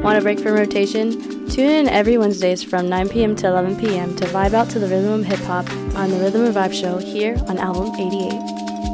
Want a break from rotation? Tune in every Wednesdays from 9 p.m. to 11 p.m. to vibe out to the rhythm of hip-hop on the Rhythm Revive Show here on Album 88.